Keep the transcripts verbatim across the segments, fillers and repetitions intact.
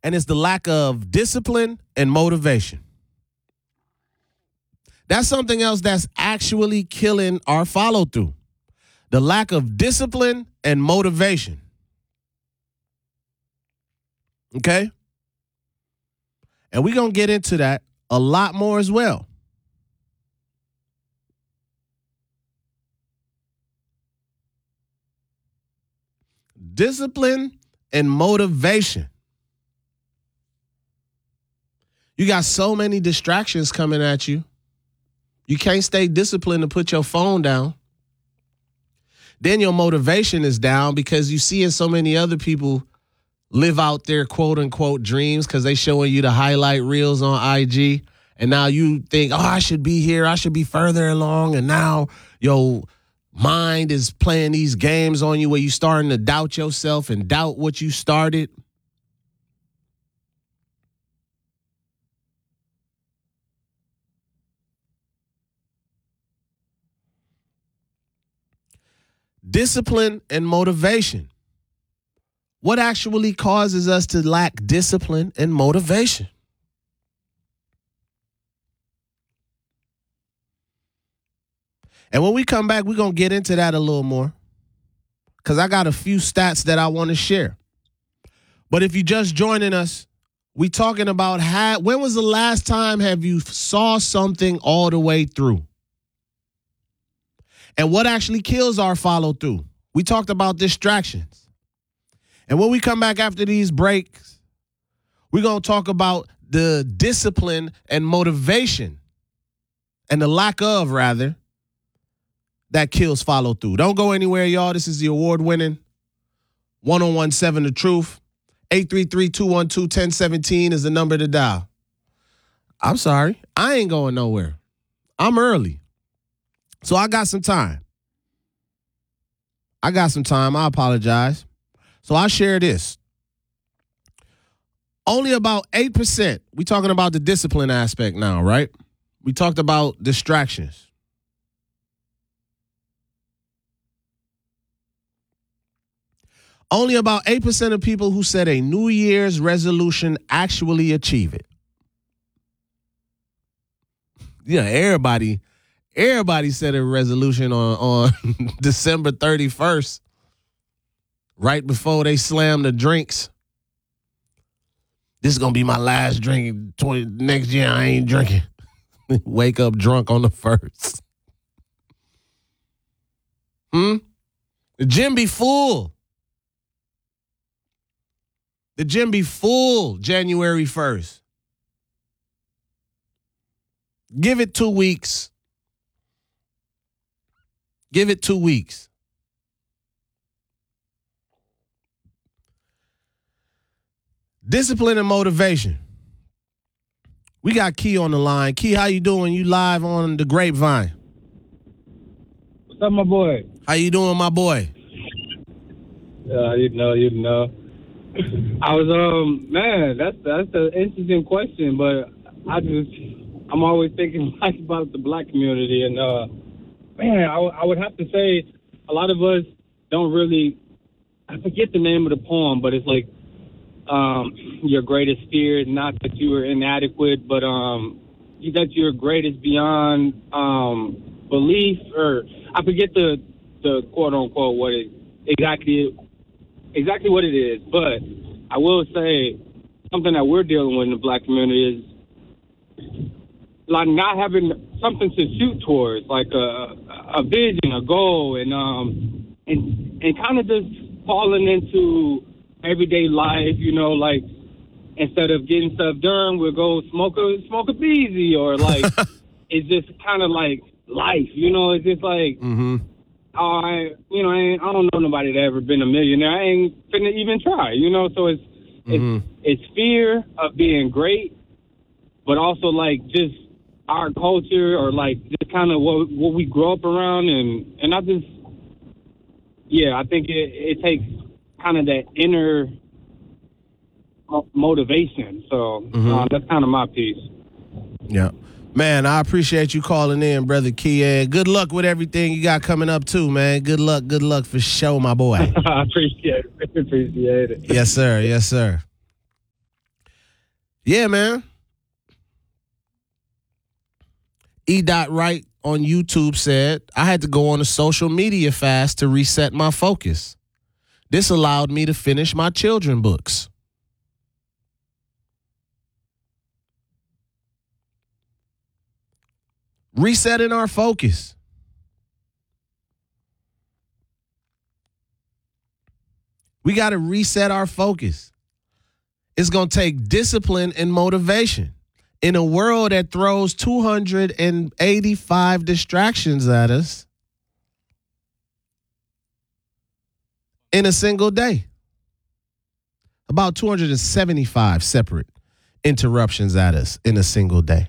and it's the lack of discipline and motivation. That's something else that's actually killing our follow through. The lack of discipline and motivation. Okay? And we're going to get into that a lot more as well. Discipline and motivation. You got so many distractions coming at you. You can't stay disciplined to put your phone down. Then your motivation is down because you seeing so many other people live out their quote unquote dreams because they showing you the highlight reels on I G. And now you think, oh, I should be here. I should be further along. And now your mind is playing these games on you where you starting to doubt yourself and doubt what you started. Discipline and motivation. What actually causes us to lack discipline and motivation? And when we come back, we're going to get into that a little more because I got a few stats that I want to share. But if you're just joining us, we talking about how, when was the last time have you saw something all the way through? And what actually kills our follow through? We talked about distractions. And when we come back after these breaks, we're going to talk about the discipline and motivation and the lack of, rather, that kills follow through. Don't go anywhere, y'all. This is the award-winning one oh one seven The Truth. eight three three, two one two, one oh one seven is the number to dial. I'm sorry. I ain't going nowhere. I'm early. So I got some time. I got some time. I apologize. So I share this. Only about eight percent. We talking about the discipline aspect now, right? We talked about distractions. Only about eight percent of people who set a New Year's resolution actually achieve it. Yeah, everybody, everybody set a resolution on, on December thirty-first, right before they slam the drinks. This is going to be my last drink. twenty, next year, I ain't drinking. Wake up drunk on the first. Hmm? The gym be full. The gym be full January first. Give it two weeks. Give it two weeks. Discipline and motivation. We got Key on the line. Key, how you doing? You live on the Grapevine. What's up, my boy? How you doing, my boy? Uh, you know, you know. I was, um, man, that's that's an interesting question, but I just, I'm always thinking like about the black community, and uh, man, I, I would have to say a lot of us don't really. I forget the name of the poem, but it's like um, your greatest fear is not that you are inadequate, but um, that you're greatest beyond um, belief, or I forget the the quote unquote what it exactly. Exactly what it is, but I will say something that we're dealing with in the black community is like not having something to shoot towards, like a a vision, a goal, and um and and kind of just falling into everyday life. You know, like instead of getting stuff done, we'll go smoke a smoke a beezy, or like it's just kind of like life. You know, it's just like. Mm-hmm. I, you know, I, ain't, I don't know nobody that ever been a millionaire. I ain't finna even try, you know. So it's Mm-hmm. it's it's fear of being great, but also like just our culture or like just kind of what what we grow up around, and and I just yeah, I think it it takes kind of that inner motivation. So Mm-hmm. uh, that's kind of my piece. Yeah. Man, I appreciate you calling in, Brother Key. And good luck with everything you got coming up, too, man. Good luck. Good luck for sure, my boy. I appreciate it. Appreciate it. Yes, sir. Yes, sir. Yeah, man. E. Wright on YouTube said, I had to go on a social media fast to reset my focus. This allowed me to finish my children books. Resetting our focus. We got to reset our focus. It's going to take discipline and motivation. In a world that throws two hundred eighty-five distractions at us in a single day. About two hundred seventy-five separate interruptions at us in a single day.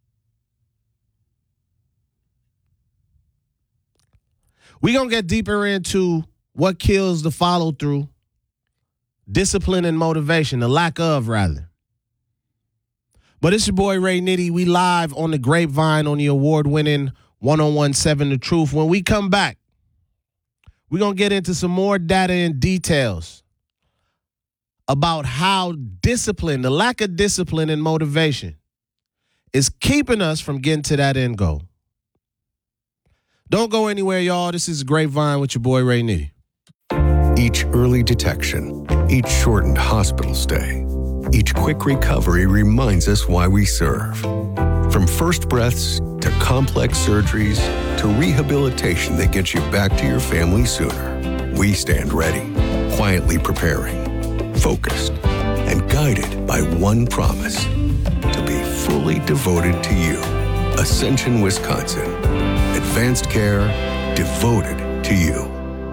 We're going to get deeper into what kills the follow through, discipline and motivation, the lack of, rather. But it's your boy Ray Nitty. We live on the Grapevine on the award-winning one oh one point seven The Truth. When we come back, we're going to get into some more data and details about how discipline, the lack of discipline and motivation, is keeping us from getting to that end goal. Don't go anywhere, y'all. This is Grapevine with your boy Ray Nitty. Each early detection, each shortened hospital stay, each quick recovery reminds us why we serve. From first breaths to complex surgeries to rehabilitation that gets you back to your family sooner, we stand ready, quietly preparing, focused, and guided by one promise: to be fully devoted to you. Ascension, Wisconsin. Advanced care devoted to you.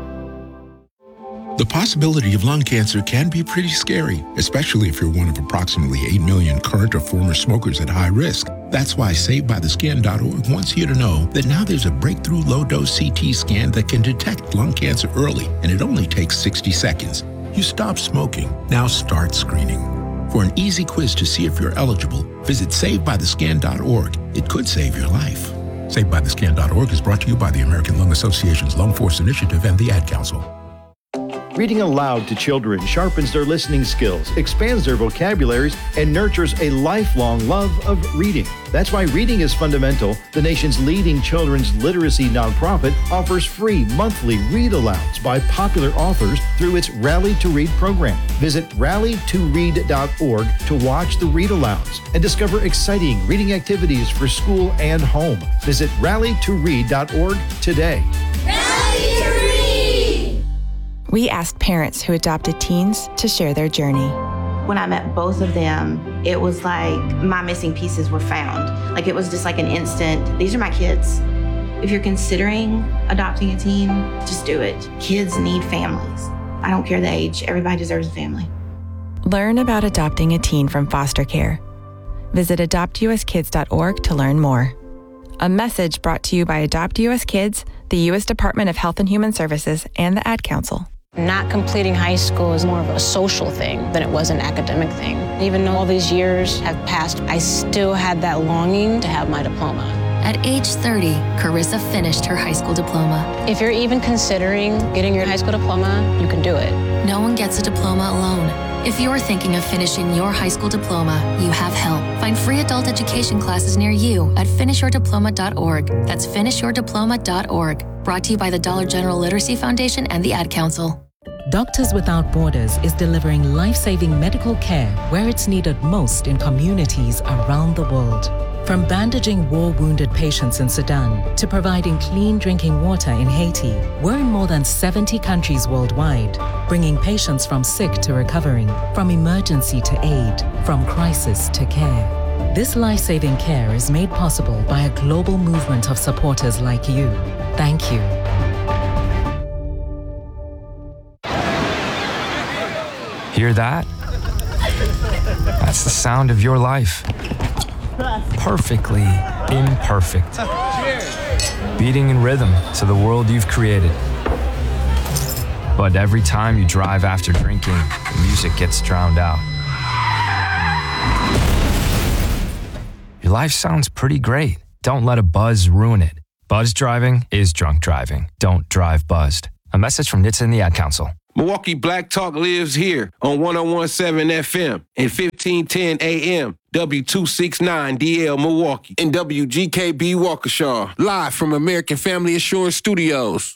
The possibility of lung cancer can be pretty scary, especially if you're one of approximately eight million current or former smokers at high risk. That's why Saved By The Scan dot org wants you to know that now there's a breakthrough low-dose C T scan that can detect lung cancer early, and it only takes sixty seconds. You stop smoking, now start screening. For an easy quiz to see if you're eligible, visit Saved By The Scan dot org. It could save your life. Saved By The Scan dot org is brought to you by the American Lung Association's Lung Force Initiative and the Ad Council. Reading aloud to children sharpens their listening skills, expands their vocabularies, and nurtures a lifelong love of reading. That's why Reading is Fundamental, the nation's leading children's literacy nonprofit, offers free monthly read-alouds by popular authors through its Rally to Read program. Visit rally to read dot org to watch the read-alouds and discover exciting reading activities for school and home. Visit rally to read dot org today. Rally to Read! We asked parents who adopted teens to share their journey. When I met both of them, it was like my missing pieces were found. Like it was just like an instant, these are my kids. If you're considering adopting a teen, just do it. Kids need families. I don't care the age, everybody deserves a family. Learn about adopting a teen from foster care. Visit adopt u s kids dot org to learn more. A message brought to you by Adopt U S Kids, the U S Department of Health and Human Services, and the Ad Council. Not completing high school is more of a social thing than it was an academic thing. Even though all these years have passed, I still had that longing to have my diploma. At age thirty, Carissa finished her high school diploma. If you're even considering getting your high school diploma, you can do it. No one gets a diploma alone. If you're thinking of finishing your high school diploma, you have help. Find free adult education classes near you at finish your diploma dot org. That's finish your diploma dot org. Brought to you by the Dollar General Literacy Foundation and the Ad Council. Doctors Without Borders is delivering life-saving medical care where it's needed most in communities around the world. From bandaging war-wounded patients in Sudan to providing clean drinking water in Haiti, we're in more than seventy countries worldwide, bringing patients from sick to recovering, from emergency to aid, from crisis to care. This life-saving care is made possible by a global movement of supporters like you. Thank you. Hear that? That's the sound of your life. Perfectly imperfect. Beating in rhythm to the world you've created. But every time you drive after drinking, the music gets drowned out. Your life sounds pretty great. Don't let a buzz ruin it. Buzz driving is drunk driving. Don't drive buzzed. A message from N H T S A and the Ad Council. Milwaukee Black Talk lives here on one oh one point seven F M and fifteen ten A M. W two sixty-nine D L Milwaukee and W G K B Waukesha, live from American Family Assurance Studios.